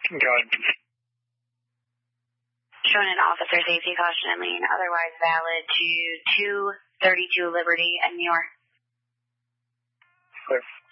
Go ahead. Showing an officer safety caution and lien, otherwise valid to 232 Liberty in New York. Clear.